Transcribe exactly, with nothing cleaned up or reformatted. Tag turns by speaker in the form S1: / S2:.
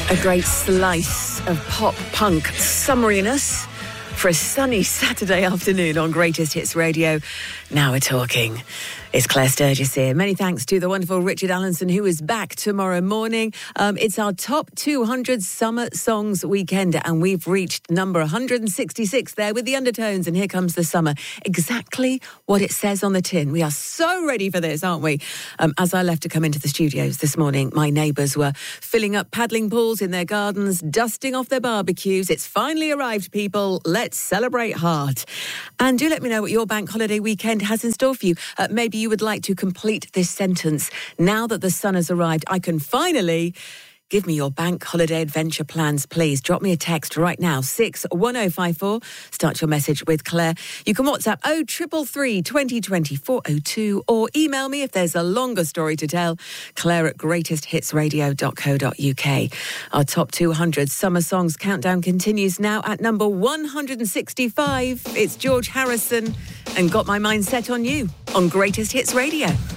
S1: A great slice of pop punk summeriness for a sunny Saturday afternoon on Greatest Hits Radio. Now we're talking. It's Claire Sturgis here. Many thanks to the wonderful Richard Allenson, who is back tomorrow morning. Um, it's our top two hundred summer songs weekend, and we've reached number one hundred sixty-six there with the Undertones, and Here Comes the Summer. Exactly what it says on the tin. We are so ready for this, aren't we? Um, as I left to come into the studios this morning, my neighbours were filling up paddling pools in their gardens, dusting off their barbecues. It's finally arrived, people. Let's celebrate hard. And do let me know what your bank holiday weekend has in store for you. Uh, maybe you would like to complete this sentence. Now that the sun has arrived, I can finally... Give me your bank holiday adventure plans, please. Drop me a text right now, six one oh five four. Start your message with Claire. You can WhatsApp oh triple three, twenty twenty, four oh two or email me if there's a longer story to tell, Claire at greatest hits radio dot co dot uk. Our top two hundred summer songs countdown continues now at number one hundred sixty-five. It's George Harrison and Got My Mind Set on You on Greatest Hits Radio.